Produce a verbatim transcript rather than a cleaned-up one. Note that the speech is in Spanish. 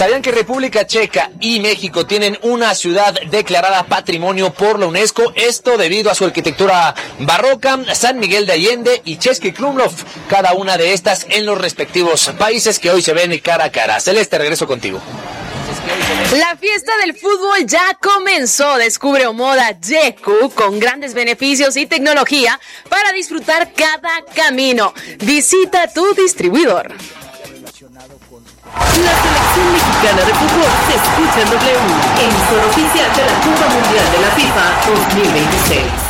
¿Sabían que República Checa y México tienen una ciudad declarada patrimonio por la UNESCO? Esto debido a su arquitectura barroca, San Miguel de Allende y Český Krumlov, cada una de estas en los respectivos países que hoy se ven cara a cara. Celeste, regreso contigo. La fiesta del fútbol ya comenzó. Descubre Omoda Yeku con grandes beneficios y tecnología para disfrutar cada camino. Visita tu distribuidor. La selección mexicana de fútbol se escucha en W, emisor oficial de la Copa Mundial de la FIFA dos mil veintiséis.